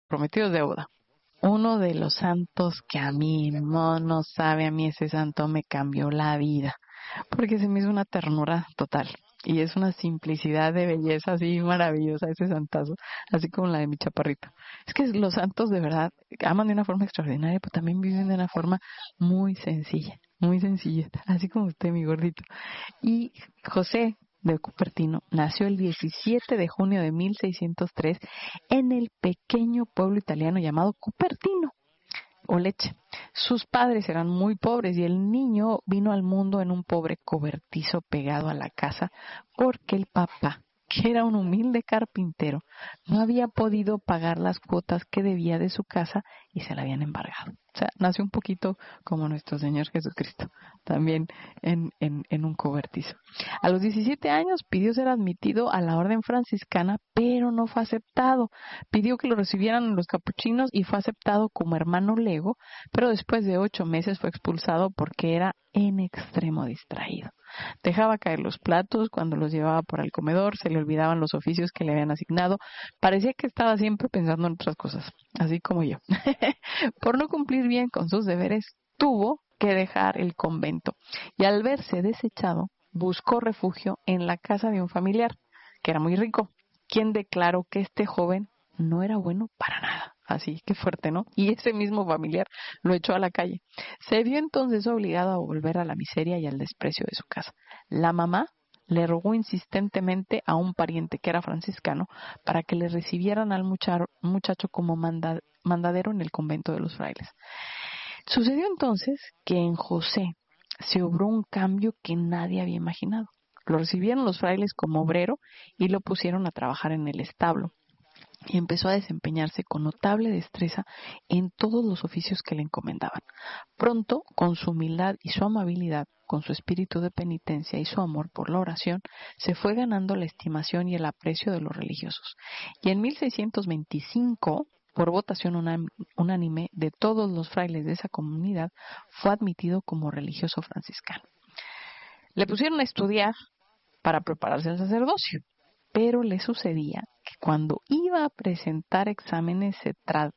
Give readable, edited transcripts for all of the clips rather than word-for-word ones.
prometido es deuda. Uno de los santos que a mí no sabe, a mí ese santo me cambió la vida, porque se me hizo una ternura total. Y es una simplicidad de belleza así maravillosa ese santazo, así como la de mi chaparrito. Es que los santos de verdad aman de una forma extraordinaria, pero también viven de una forma muy sencilla, así como usted, mi gordito. Y José de Cupertino nació el 17 de junio de 1603 en el pequeño pueblo italiano llamado Cupertino o Leche. Sus padres eran muy pobres y el niño vino al mundo en un pobre cobertizo pegado a la casa porque el papá, que era un humilde carpintero, no había podido pagar las cuotas que debía de su casa y se la habían embargado. O sea, nació un poquito como nuestro Señor Jesucristo, también en un cobertizo. A los 17 años pidió ser admitido a la orden franciscana, pero no fue aceptado. Pidió que lo recibieran los capuchinos y fue aceptado como hermano lego, pero después de 8 meses fue expulsado porque era en extremo distraído. Dejaba caer los platos cuando los llevaba por el comedor, se le olvidaban los oficios que le habían asignado. Parecía que estaba siempre pensando en otras cosas, así como yo. Por no cumplir bien con sus deberes, tuvo que dejar el convento y al verse desechado, buscó refugio en la casa de un familiar, que era muy rico, quien declaró que este joven no era bueno para nada. Así, qué fuerte, ¿no? Y ese mismo familiar lo echó a la calle. Se vio entonces obligado a volver a la miseria y al desprecio de su casa. La mamá le rogó insistentemente a un pariente que era franciscano para que le recibieran al muchacho como mandadero en el convento de los frailes. Sucedió entonces que en José se obró un cambio que nadie había imaginado. Lo recibieron los frailes como obrero y lo pusieron a trabajar en el establo y empezó a desempeñarse con notable destreza en todos los oficios que le encomendaban. Pronto, con su humildad y su amabilidad, con su espíritu de penitencia y su amor por la oración, se fue ganando la estimación y el aprecio de los religiosos. Y en 1625, por votación unánime de todos los frailes de esa comunidad, fue admitido como religioso franciscano. Le pusieron a estudiar para prepararse al sacerdocio, pero le sucedía que cuando iba a presentar exámenes se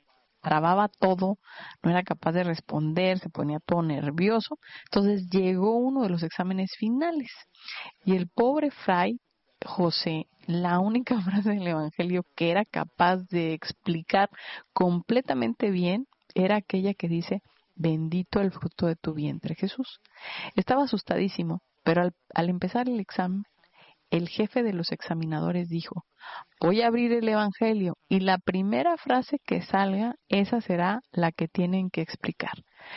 trababa todo, no era capaz de responder, se ponía todo nervioso. Entonces llegó uno de los exámenes finales y el pobre fray José, la única frase del Evangelio que era capaz de explicar completamente bien era aquella que dice: bendito el fruto de tu vientre, Jesús. Estaba asustadísimo, pero al empezar el examen, el jefe de los examinadores dijo: voy a abrir el Evangelio y la primera frase que salga, esa será la que tienen que explicar.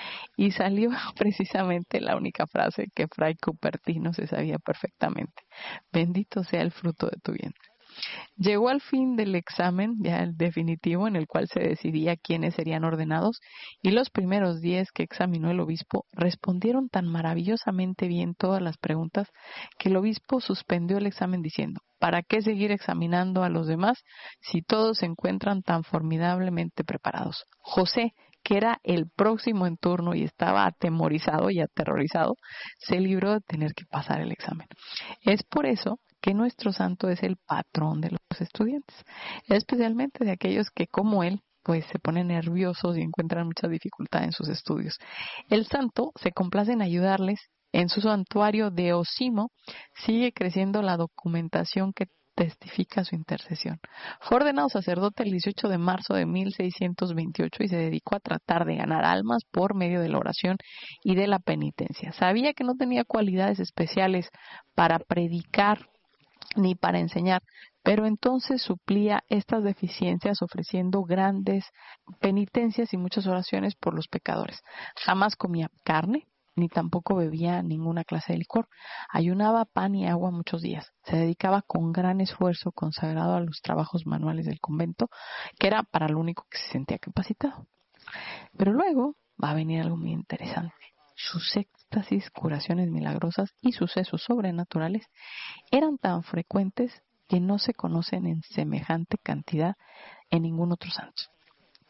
Y salió precisamente la única frase que Fray Cupertino se sabía perfectamente: bendito sea el fruto de tu vientre. Llegó al fin del examen, ya el definitivo, en el cual se decidía quiénes serían ordenados, y los primeros 10 que examinó el obispo respondieron tan maravillosamente bien todas las preguntas que el obispo suspendió el examen diciendo: ¿para qué seguir examinando a los demás si todos se encuentran tan formidablemente preparados? José, que era el próximo en turno y estaba atemorizado y aterrorizado, se libró de tener que pasar el examen. Es por eso que nuestro santo es el patrón de los estudiantes, especialmente de aquellos que, como él, pues se ponen nerviosos y encuentran mucha dificultad en sus estudios. El santo se complace en ayudarles. En su santuario de Osimo sigue creciendo la documentación que testifica su intercesión. Fue ordenado sacerdote el 18 de marzo de 1628 y se dedicó a tratar de ganar almas por medio de la oración y de la penitencia. Sabía que no tenía cualidades especiales para predicar ni para enseñar, pero entonces suplía estas deficiencias ofreciendo grandes penitencias y muchas oraciones por los pecadores. Jamás comía carne, ni tampoco bebía ninguna clase de licor. Ayunaba pan y agua muchos días. Se dedicaba con gran esfuerzo consagrado a los trabajos manuales del convento, que era para lo único que se sentía capacitado. Pero luego va a venir algo muy interesante. Sus éxtasis, curaciones milagrosas y sucesos sobrenaturales eran tan frecuentes que no se conocen en semejante cantidad en ningún otro santo.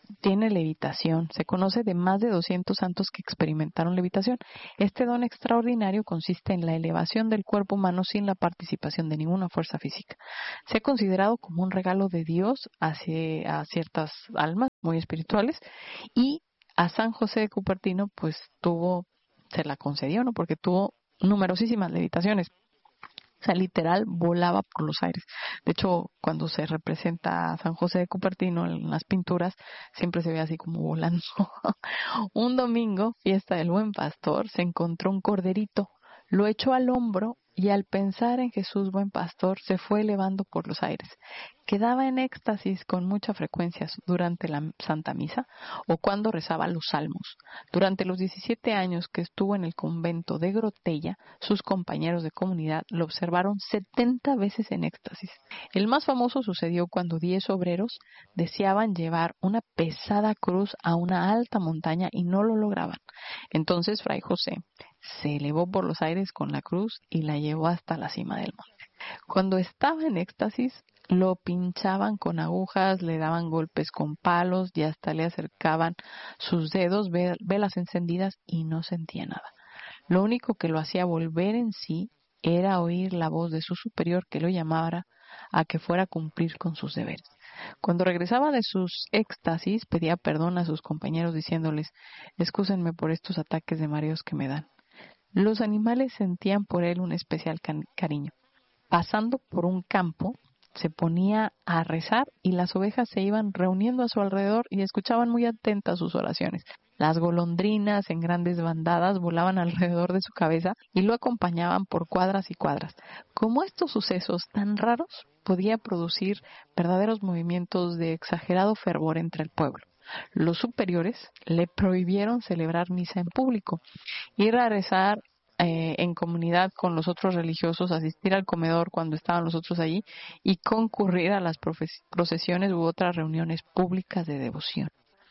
tiene levitación. Se conoce de más de 200 santos que experimentaron levitación. Este don extraordinario consiste en la elevación del cuerpo humano sin la participación de ninguna fuerza física. Se ha considerado como un regalo de Dios a ciertas almas muy espirituales, y a San José de Cupertino pues se la concedió, ¿no? Porque tuvo numerosísimas levitaciones. O sea, literal, volaba por los aires. De hecho, cuando se representa a San José de Cupertino en las pinturas, siempre se ve así como volando. Un domingo, fiesta del Buen Pastor, se encontró un corderito, lo echó al hombro y al pensar en Jesús Buen Pastor, se fue elevando por los aires. Quedaba en éxtasis con mucha frecuencia durante la Santa Misa o cuando rezaba los salmos. Durante los 17 años que estuvo en el convento de Grotella, sus compañeros de comunidad lo observaron 70 veces en éxtasis. El más famoso sucedió cuando 10 obreros deseaban llevar una pesada cruz a una alta montaña y no lo lograban. Entonces Fray José se elevó por los aires con la cruz y la llevó hasta la cima del monte. Cuando estaba en éxtasis, lo pinchaban con agujas, le daban golpes con palos y hasta le acercaban sus dedos, velas encendidas, y no sentía nada. Lo único que lo hacía volver en sí era oír la voz de su superior que lo llamara a que fuera a cumplir con sus deberes. Cuando regresaba de sus éxtasis, pedía perdón a sus compañeros diciéndoles: excúsenme por estos ataques de mareos que me dan. Los animales sentían por él un especial cariño. Pasando por un campo, se ponía a rezar y las ovejas se iban reuniendo a su alrededor y escuchaban muy atentas sus oraciones. Las golondrinas en grandes bandadas volaban alrededor de su cabeza y lo acompañaban por cuadras y cuadras. Como estos sucesos tan raros podía producir verdaderos movimientos de exagerado fervor entre el pueblo. Los superiores le prohibieron celebrar misa en público, ir a rezar en comunidad con los otros religiosos, asistir al comedor cuando estaban los otros allí y concurrir a las procesiones u otras reuniones públicas de devoción.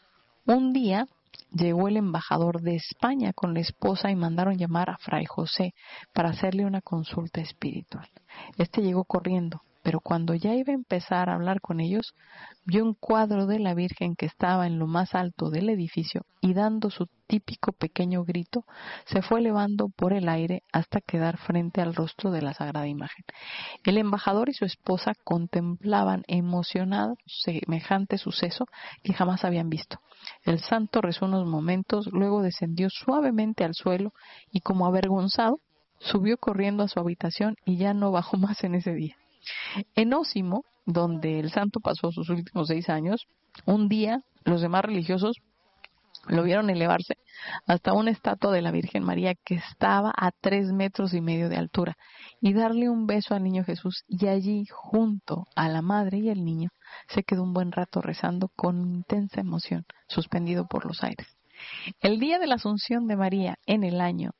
Un día llegó el embajador de España con la esposa y mandaron llamar a Fray José para hacerle una consulta espiritual. Este llegó corriendo, pero cuando ya iba a empezar a hablar con ellos, vio un cuadro de la Virgen que estaba en lo más alto del edificio y, dando su típico pequeño grito, se fue elevando por el aire hasta quedar frente al rostro de la sagrada imagen. El embajador y su esposa contemplaban emocionados semejante suceso que jamás habían visto. El santo rezó unos momentos, luego descendió suavemente al suelo y, como avergonzado, subió corriendo a su habitación y ya no bajó más en ese día. En Ósimo, donde el santo pasó sus últimos 6 años, un día los demás religiosos lo vieron elevarse hasta una estatua de la Virgen María que estaba a 3,5 metros de altura y darle un beso al niño Jesús, y allí, junto a la madre y el niño, se quedó un buen rato rezando con intensa emoción, suspendido por los aires. El día de la Asunción de María, en el año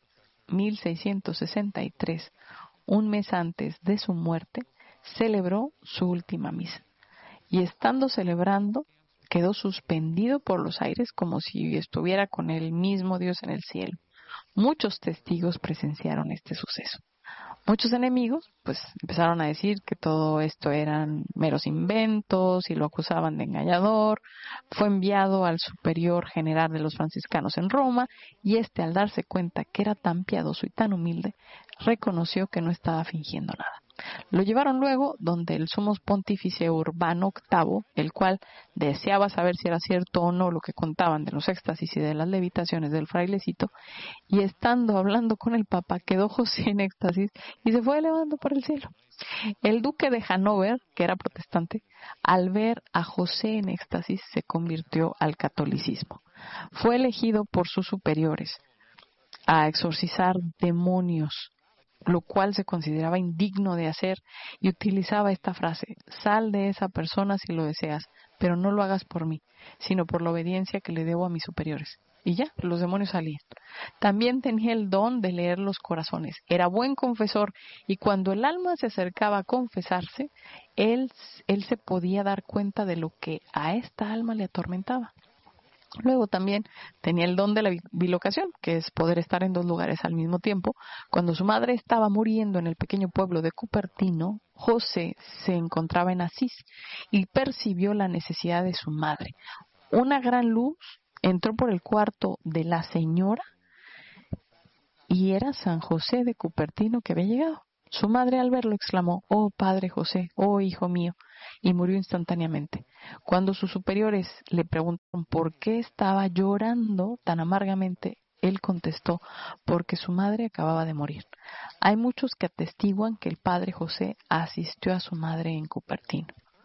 1663, un mes antes de su muerte, celebró su última misa, y estando celebrando, quedó suspendido por los aires como si estuviera con el mismo Dios en el cielo. Muchos testigos presenciaron este suceso. Muchos enemigos pues empezaron a decir que todo esto eran meros inventos y lo acusaban de engañador. Fue enviado al superior general de los franciscanos en Roma, y este, al darse cuenta que era tan piadoso y tan humilde, reconoció que no estaba fingiendo nada. Lo llevaron luego donde el sumo pontífice Urbano VIII, el cual deseaba saber si era cierto o no lo que contaban de los éxtasis y de las levitaciones del frailecito, y estando hablando con el Papa, quedó José en éxtasis y se fue elevando por el cielo. El duque de Hannover, que era protestante, al ver a José en éxtasis, se convirtió al catolicismo. Fue elegido por sus superiores a exorcizar demonios, lo cual se consideraba indigno de hacer, y utilizaba esta frase: sal de esa persona si lo deseas, pero no lo hagas por mí, sino por la obediencia que le debo a mis superiores. Y ya, los demonios salían. También tenía el don de leer los corazones, era buen confesor, y cuando el alma se acercaba a confesarse, él se podía dar cuenta de lo que a esta alma le atormentaba. Luego también tenía el don de la bilocación, que es poder estar en 2 lugares al mismo tiempo. Cuando su madre estaba muriendo en el pequeño pueblo de Cupertino, José se encontraba en Asís y percibió la necesidad de su madre. Una gran luz entró por el cuarto de la señora y era San José de Cupertino que había llegado. Su madre al verlo exclamó: «Oh Padre José, oh hijo mío», y murió instantáneamente. Cuando sus superiores le preguntaron por qué estaba llorando tan amargamente, él contestó: «Porque su madre acababa de morir». Hay muchos que atestiguan que el Padre José asistió a su madre en Cupertino.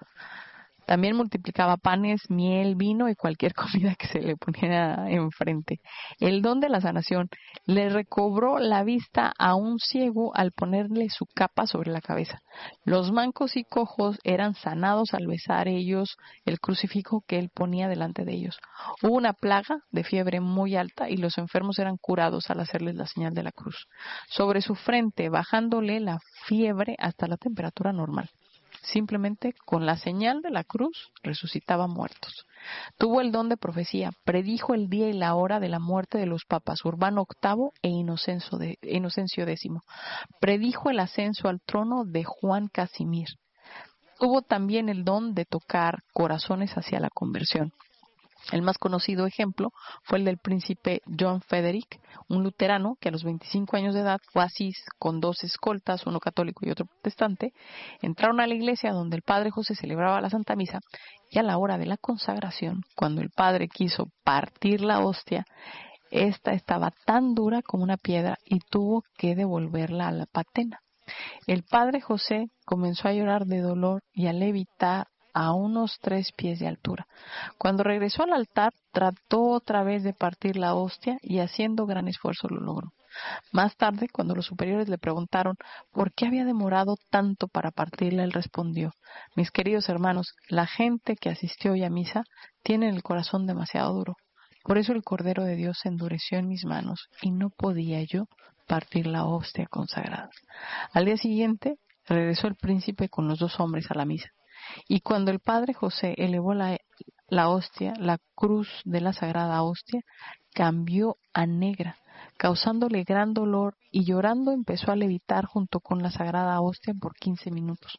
También multiplicaba panes, miel, vino y cualquier comida que se le pusiera enfrente. El don de la sanación le recobró la vista a un ciego al ponerle su capa sobre la cabeza. Los mancos y cojos eran sanados al besar ellos el crucifijo que él ponía delante de ellos. Hubo una plaga de fiebre muy alta y los enfermos eran curados al hacerles la señal de la cruz sobre su frente, bajándole la fiebre hasta la temperatura normal. Simplemente con la señal de la cruz resucitaba muertos. Tuvo el don de profecía, predijo el día y la hora de la muerte de los papas Urbano VIII e Inocencio X. Predijo el ascenso al trono de Juan Casimir. Tuvo también el don de tocar corazones hacia la conversión. El más conocido ejemplo fue el del príncipe John Frederick, un luterano que a los 25 años de edad fue a Asís con 2 escoltas, uno católico y otro protestante. Entraron a la iglesia donde el padre José celebraba la Santa Misa y a la hora de la consagración, cuando el padre quiso partir la hostia, esta estaba tan dura como una piedra y tuvo que devolverla a la patena. El padre José comenzó a llorar de dolor y a levitar a unos 3 pies de altura. Cuando regresó al altar, trató otra vez de partir la hostia y haciendo gran esfuerzo lo logró. Más tarde, cuando los superiores le preguntaron por qué había demorado tanto para partirla, él respondió: «Mis queridos hermanos, la gente que asistió hoy a misa tiene el corazón demasiado duro. Por eso el Cordero de Dios se endureció en mis manos y no podía yo partir la hostia consagrada». Al día siguiente, regresó el príncipe con los 2 hombres a la misa. Y cuando el padre José elevó la hostia, la cruz de la sagrada hostia cambió a negra, causándole gran dolor, y llorando empezó a levitar junto con la sagrada hostia por 15 minutos.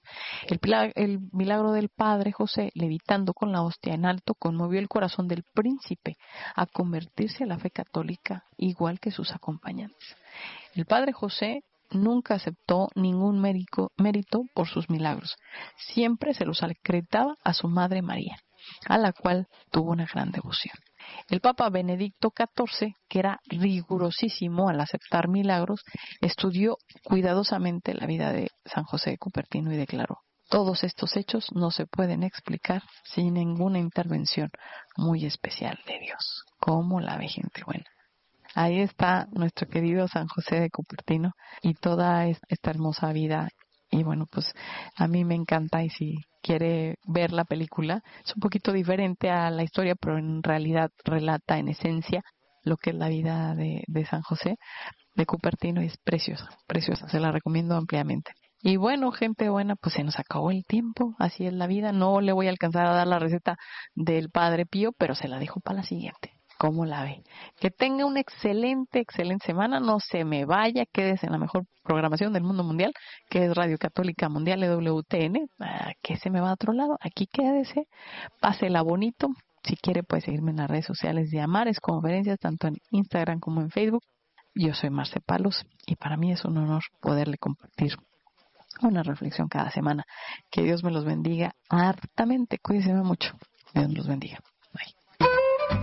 El milagro del padre José, levitando con la hostia en alto, conmovió el corazón del príncipe a convertirse a la fe católica, igual que sus acompañantes. El padre José nunca aceptó ningún mérito por sus milagros. Siempre se los acreditaba a su madre María, a la cual tuvo una gran devoción. El Papa Benedicto XIV, que era rigurosísimo al aceptar milagros, estudió cuidadosamente la vida de San José de Cupertino y declaró: «Todos estos hechos no se pueden explicar sin ninguna intervención muy especial de Dios». ¿Cómo la ve, gente buena? Ahí está nuestro querido San José de Cupertino y toda esta hermosa vida. Y bueno, pues a mí me encanta, y si quiere ver la película, es un poquito diferente a la historia, pero en realidad relata en esencia lo que es la vida de San José de Cupertino, y es preciosa, preciosa, se la recomiendo ampliamente. Y bueno, gente buena, pues se nos acabó el tiempo, así es la vida. No le voy a alcanzar a dar la receta del Padre Pío, pero se la dejo para la siguiente. ¿Cómo la ve? Que tenga una excelente, excelente semana. No se me vaya, quédese en la mejor programación del mundo mundial, que es Radio Católica Mundial, EWTN. ¿Qué se me va a otro lado? Aquí quédese, pásela bonito. Si quiere, puede seguirme en las redes sociales de Amares Conferencias, tanto en Instagram como en Facebook. Yo soy Marce Palos y para mí es un honor poderle compartir una reflexión cada semana. Que Dios me los bendiga hartamente. Cuídense mucho. Dios los bendiga.